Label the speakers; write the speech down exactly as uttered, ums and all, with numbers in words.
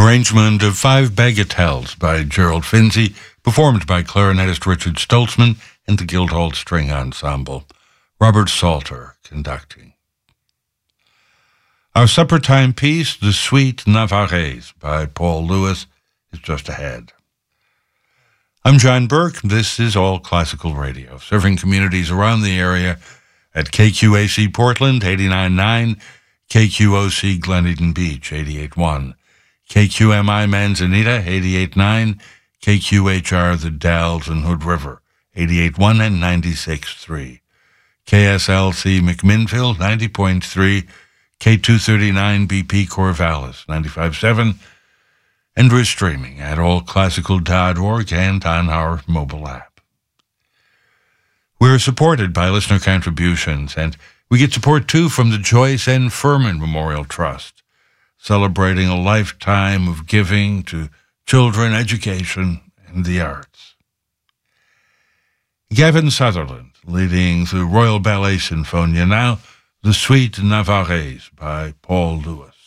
Speaker 1: arrangement of Five Bagatelles by Gerald Finzi, performed by clarinetist Richard Stoltzman and the Guildhall String Ensemble. Robert Salter conducting. Our supper time piece, The Suite Navarrese by Paul Lewis, is just ahead. I'm John Burke. This is All Classical Radio, serving communities around the area at K Q A C Portland, eighty-nine point nine, K Q O C Glen Eden Beach, eighty-eight point one, K Q M I Manzanita, eighty-eight point nine, K Q H R The Dalles and Hood River, eighty-eight point one and ninety-six point three, K S L C McMinnville, ninety point three, K two thirty-nine B P Corvallis, ninety-five point seven, and we're streaming at all classical dot org and on our mobile app. We're supported by listener contributions, and we get support, too, from the Joyce N. Furman Memorial Trust, celebrating a lifetime of giving to children, education, and the arts. Gavin Sutherland, leading the Royal Ballet Sinfonia, now The Suite Navarrese by Paul Lewis.